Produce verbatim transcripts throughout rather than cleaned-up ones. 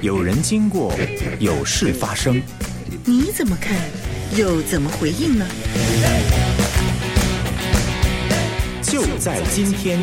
有人经过，有事发生， 你怎么看，又怎么回应呢？ 就在今天。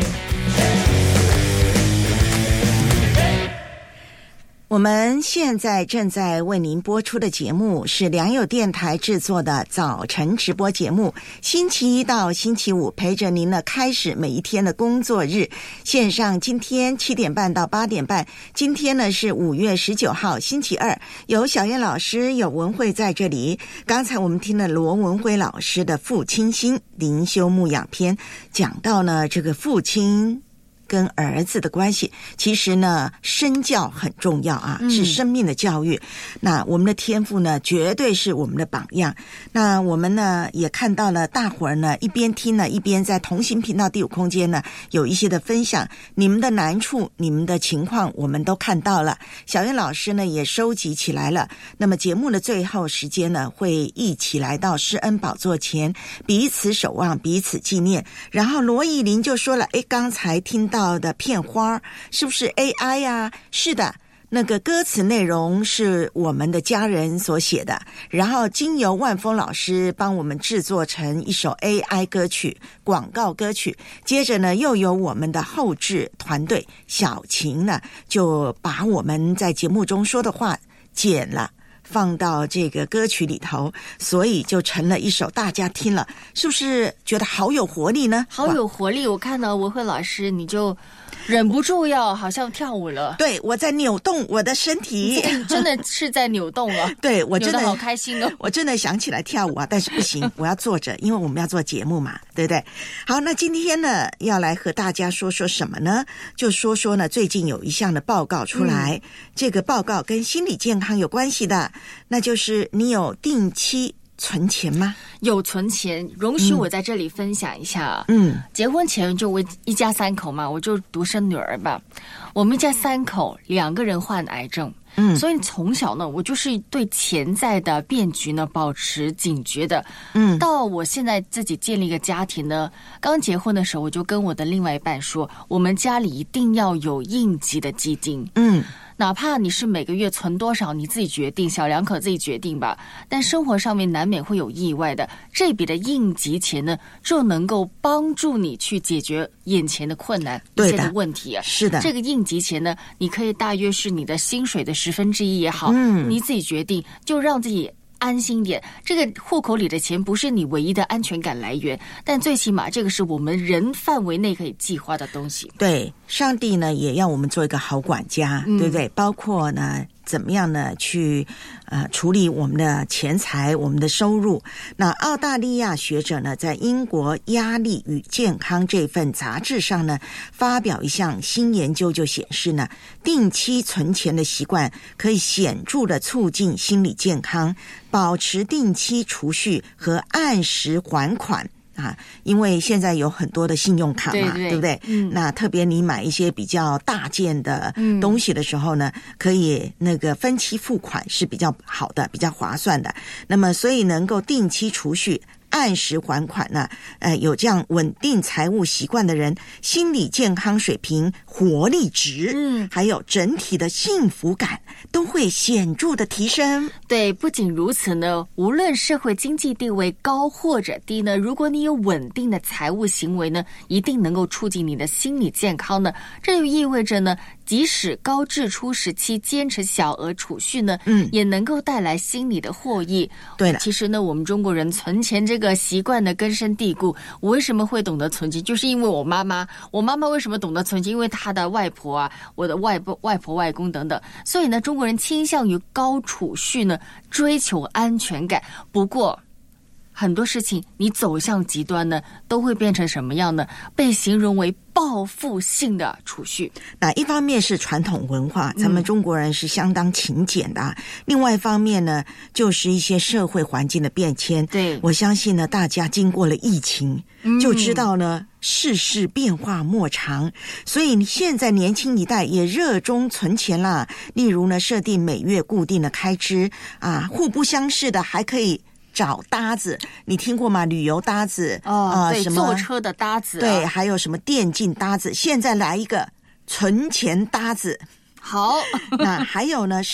我们现在正在为您播出的节目是良友电台制作的早晨直播节目，星期一到星期五陪着您呢开始每一天的工作日，线上今天七点半到八点半，今天呢是五月十九号星期二，有小燕老师有文慧在这里。刚才我们听了罗文辉老师的父亲心灵修牧养篇，讲到呢这个父亲跟儿子的关系，其实呢身教很重要啊，是生命的教育、嗯、那我们的天父呢绝对是我们的榜样。那我们呢也看到了大伙儿呢一边听呢一边在同心频道第五空间呢有一些的分享，你们的难处你们的情况我们都看到了，小燕老师呢也收集起来了。那么节目的最后时间呢会一起来到施恩宝座前，彼此守望彼此纪念。然后罗艺林就说了，诶，刚才听到到的片花是不是 A I 呀、啊？是的，那个歌词内容是我们的家人所写的，然后经由万峰老师帮我们制作成一首 A I 歌曲，广告歌曲。接着呢，又有我们的后制团队小晴呢，就把我们在节目中说的话剪了，放到这个歌曲里头，所以就成了一首大家听了是不是觉得好有活力呢？ 好有活力，我看到文慧老师你就忍不住要好像跳舞了。 对，我在扭动我的身体， 真的是在扭动了。 对，我真的好开心哦， 我真的想起来跳舞啊，但是不行，我要坐着，因为我们要做节目嘛，对不对？好，那今天呢要来和大家说说什么呢？就说说呢最近有一项的报告出来、嗯、这个报告跟心理健康有关系的，那就是你有定期存钱吗？ 有存钱，容许我在这里分享一下。 嗯， 结婚前就我一家三口嘛，我就独生女儿吧。我们一家三口两个人患癌症，嗯，所以从小呢，我就是对潜在的变局呢保持警觉的。嗯，到我现在自己建立一个家庭呢，刚结婚的时候我就跟我的另外一半说，我们家里一定要有应急的基金。嗯。哪怕你是每个月存多少你自己决定，小两口自己决定吧，但生活上面难免会有意外的，这笔的应急钱呢就能够帮助你去解决眼前的困难一些的问题啊。 是的， 这个应急钱呢你可以大约是你的薪水的十分之一也好，嗯，你自己决定，就让自己安心一点。这个户口里的钱不是你唯一的安全感来源，但最起码这个是我们人范围内可以计划的东西。 对，上帝呢也要我们做一个好管家、嗯、对不对？包括呢怎么样呢去呃处理我们的钱财，我们的收入。那澳大利亚学者呢在英国压力与健康这份杂志上呢发表一项新研究，就显示呢定期存钱的习惯可以显著的促进心理健康，保持定期储蓄和按时还款啊，因为现在有很多的信用卡嘛， 对, 对, 对不对、嗯、那特别你买一些比较大件的东西的时候呢、嗯、可以那个分期付款是比较好的，比较划算的。那么所以能够定期储蓄按时还款呢，呃，有这样稳定财务习惯的人，心理健康水平、活力值，嗯，还有整体的幸福感都会显著的提升。 对，不仅如此呢，无论社会经济地位高或者低呢，如果你有稳定的财务行为呢，一定能够促进你的心理健康呢。这就意味着呢，即使高支出时期坚持小额储蓄呢，嗯，也能够带来心理的获益。 对了， 其实呢，我们中国人存钱这个个习惯的根深蒂固。我为什么会懂得存钱，就是因为我妈妈。我妈妈为什么懂得存钱？因为她的外婆啊，我的外婆、外婆、外公等等。所以呢，中国人倾向于高储蓄呢，追求安全感。不过很多事情你走向极端呢，都会变成什么样呢？被形容为报复性的储蓄。 那一方面是传统文化，咱们中国人是相当勤俭的、啊嗯、另外一方面呢，就是一些社会环境的变迁。 对， 我相信呢，大家经过了疫情、嗯、就知道呢，世事变化莫长，所以现在年轻一代也热衷存钱啦。例如呢，设定每月固定的开支啊，互不相识的还可以找搭子，你听过吗？旅游搭子哦、呃，对， 什么坐车的搭子、啊， 对，还有什么电竞搭子，现在来一个存钱搭子。 好， 那还有呢？